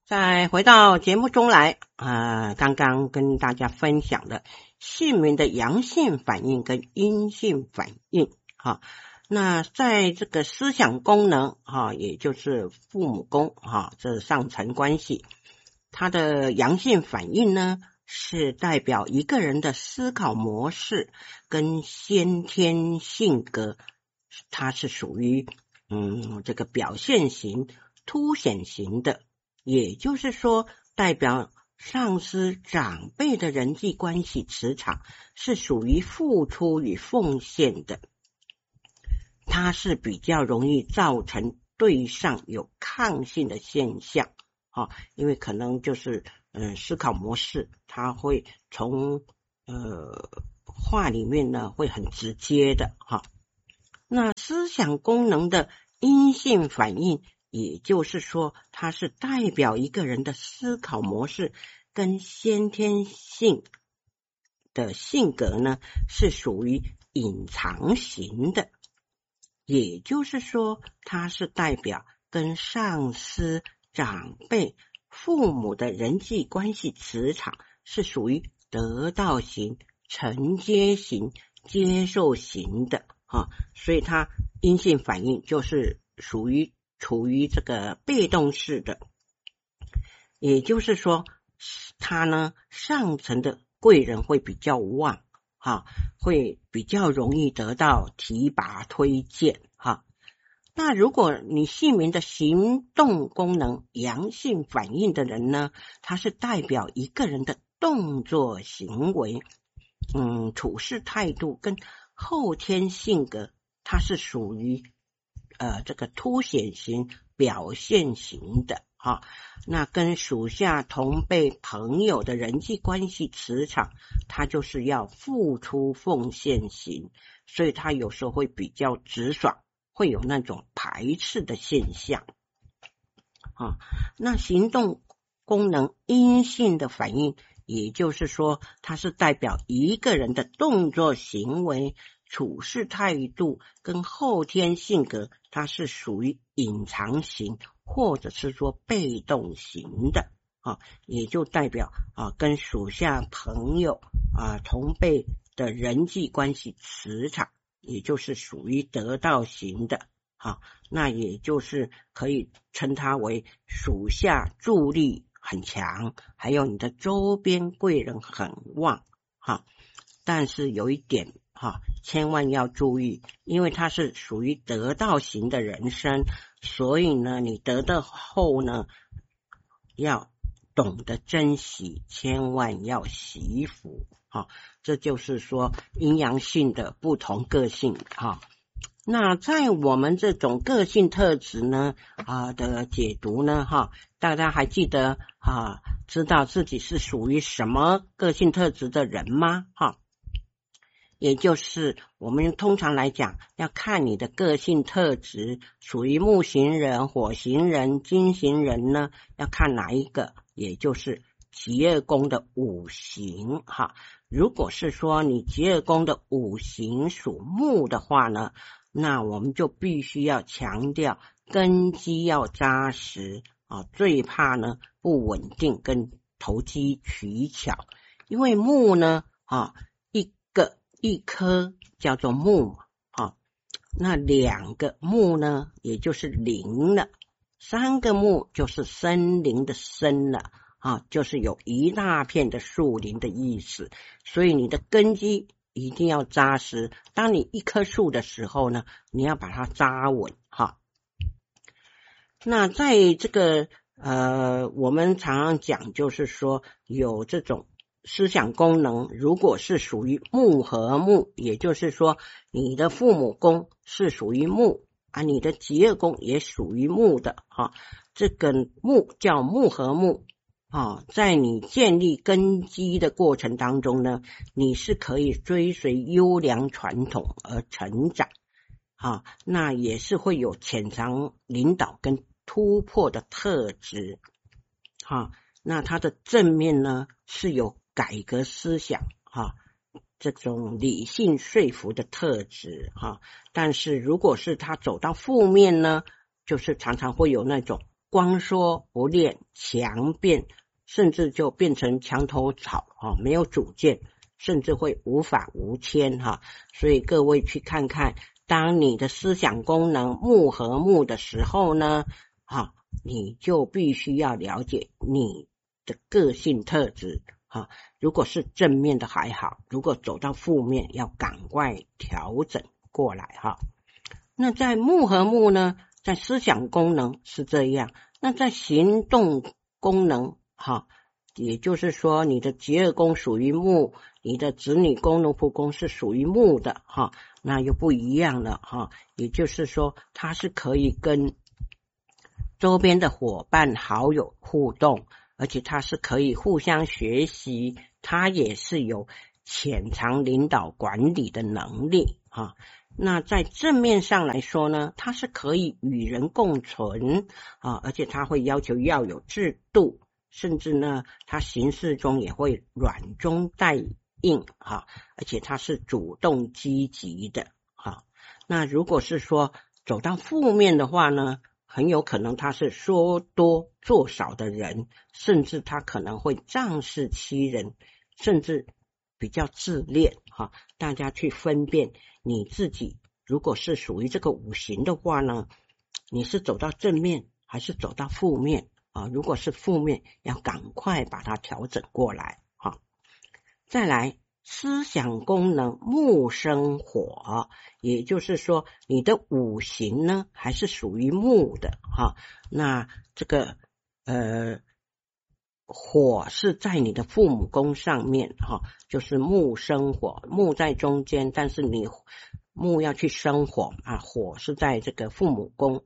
再回到节目中来，刚刚跟大家分享的姓名的阳性反应跟阴性反应，那在这个思想功能，也就是父母宫，这上层关系，它的阳性反应呢，是代表一个人的思考模式跟先天性格，它是属于这个表现型、凸显型的。也就是说，代表上司长辈的人际关系磁场是属于付出与奉献的，它是比较容易造成对上有抗性的现象，因为可能就是思考模式，它会从话里面呢会很直接的那思想功能的阴性反应，也就是说，它是代表一个人的思考模式跟先天性的性格呢，是属于隐藏型的。也就是说，它是代表跟上司、长辈、父母的人际关系磁场是属于得到型、承接型、接受型的所以它阴性反应就是处于这个被动式的，也就是说，他呢上层的贵人会比较旺会比较容易得到提拔推荐那如果你姓名的行动功能阳性反应的人呢，他是代表一个人的动作行为处事态度跟后天性格，它是属于这个凸显型表现型的那跟属下同辈朋友的人际关系磁场，它就是要付出奉献型，所以它有时候会比较直爽，会有那种排斥的现象那行动功能阴性的反应，也就是说，它是代表一个人的动作行为、处事态度跟后天性格，它是属于隐藏型或者是说被动型的也就代表跟属下朋友同辈的人际关系磁场，也就是属于得到型的那也就是可以称它为属下助力很强，还有你的周边贵人很旺但是有一点千万要注意，因为它是属于得到型的人生，所以呢你得到后呢要懂得珍惜，千万要惜福这就是说阴阳性的不同个性那在我们这种个性特质呢的解读呢大家还记得知道自己是属于什么个性特质的人吗也就是我们通常来讲要看你的个性特质属于木型人、火型人、金型人呢，要看哪一个，也就是疾厄宫的五行如果是说你疾厄宫的五行属木的话呢，那我们就必须要强调根基要扎实最怕呢不稳定跟投机取巧，因为木呢一颗叫做木那两个木呢也就是林了，三个木就是森林的森了就是有一大片的树林的意思，所以你的根基一定要扎实，当你一棵树的时候呢，你要把它扎稳那在这个我们常常讲就是说有这种思想功能，如果是属于木和木，也就是说你的父母宫是属于木你的疾厄宫也属于木的这个木叫木和木在你建立根基的过程当中呢，你是可以追随优良传统而成长那也是会有潜藏领导跟突破的特质那它的正面呢是有改革思想这种理性说服的特质但是如果是他走到负面呢，就是常常会有那种光说不练，强辩，甚至就变成墙头草没有主见，甚至会无法无天所以各位去看看，当你的思想功能木和木的时候呢你就必须要了解你的个性特质如果是正面的还好，如果走到负面要赶快调整过来那在木和木呢，在思想功能是这样，那在行动功能也就是说你的疾厄宫属于木，你的子女宫奴仆宫是属于木的那又不一样了也就是说它是可以跟周边的伙伴好友互动，而且它是可以互相学习，它也是有潜藏领导管理的能力那在正面上来说呢，它是可以与人共存而且它会要求要有制度，甚至呢它行事中也会软中带硬而且它是主动积极的那如果是说走到负面的话呢，很有可能他是说多做少的人，甚至他可能会仗势欺人，甚至比较自恋大家去分辨你自己，如果是属于这个五行的话呢，你是走到正面还是走到负面如果是负面，要赶快把它调整过来再来，思想功能木生火，也就是说你的五行呢还是属于木的那这个火是在你的父母宫上面就是木生火，木在中间，但是你木要去生火火是在这个父母宫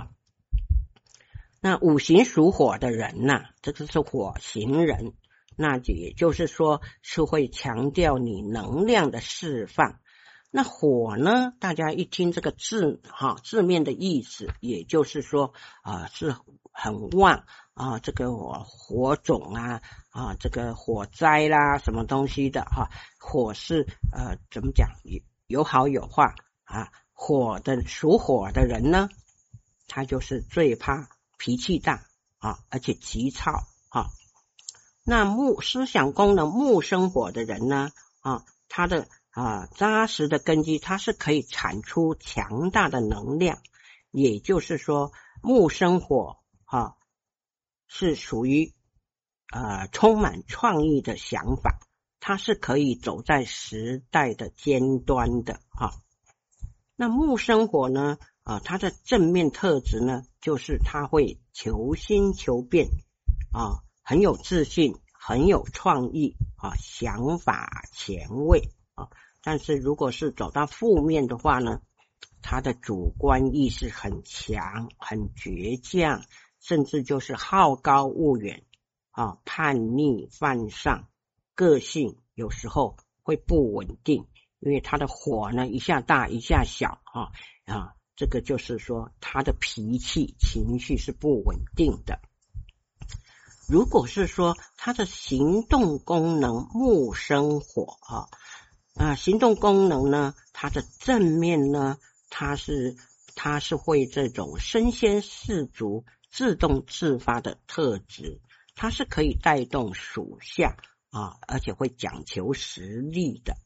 那五行属火的人这个是火型人，那也就是说是会强调你能量的释放。那火呢，大家一听这个字字面的意思，也就是说是很旺这个火种这个火灾啦什么东西的火是怎么讲，有好有坏火的属火的人呢，他就是最怕脾气大而且急躁那思想功能木生火的人呢他的扎实的根基，它是可以产出强大的能量，也就是说木生火是属于充满创意的想法，它是可以走在时代的尖端的那木生火呢它的正面特质呢，就是它会求新求变很有自信，很有创意想法前卫但是如果是走到负面的话呢，他的主观意识很强，很倔强，甚至就是好高骛远叛逆犯上，个性有时候会不稳定，因为他的火呢一下大一下小这个就是说他的脾气情绪是不稳定的。如果是说他的行动功能木生火行动功能呢，它的正面呢，它是会这种身先士卒、自动自发的特质，它是可以带动属下而且会讲求实力的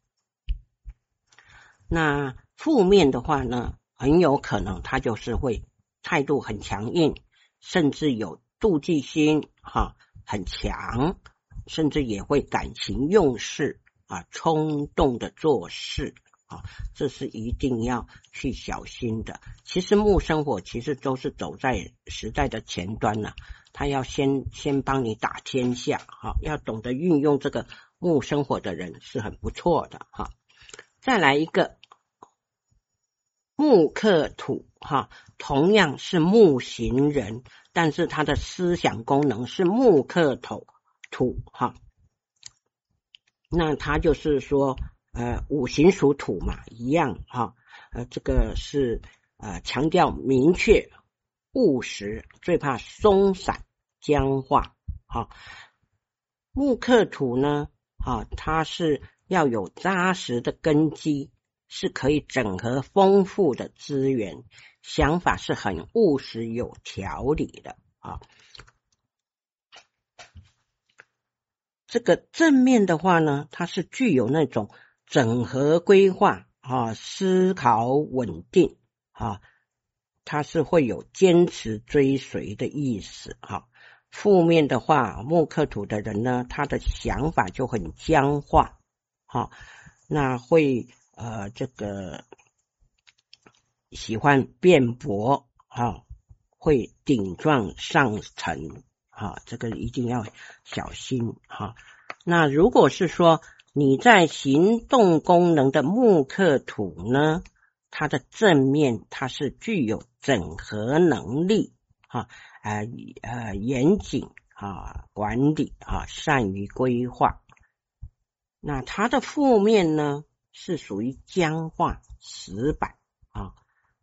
那负面的话呢，很有可能他就是会态度很强硬，甚至有妒忌心很强，甚至也会感情用事冲动的做事这是一定要去小心的。其实木生火其实都是走在时代的前端他要先帮你打天下要懂得运用这个木生火的人是很不错的再来一个木克土同样是木型人，但是他的思想功能是木克土那他就是说五行属土嘛，一样这个是强调明确务实，最怕松散僵化木克土呢它是要有扎实的根基， 是可以整合丰富的资源，想法是很务实有条理的啊。这个正面的话呢，它是具有那种整合规划啊，思考稳定啊，它是会有坚持追随的意思啊。负面的话，木克土的人呢，他的想法就很僵化啊，那会这个喜欢辩驳啊，会顶撞上层啊，这个一定要小心哈。那如果是说你在行动功能的木克土呢，它的正面它是具有整合能力啊，严谨啊，管理啊，善于规划。那它的负面呢是属于僵化死板